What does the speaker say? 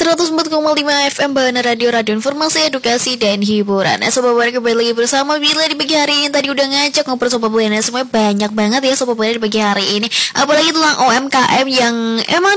104,5 FM Bahana Radio Informasi, Edukasi, dan Hiburan. Sobat Bahana kembali lagi bersama Bila di pagi hari ini. Tadi udah ngajak ngobrol Sobat Bahana, semuanya banyak banget ya Sobat Bahana di pagi hari ini. Apalagi tentang UMKM yang emang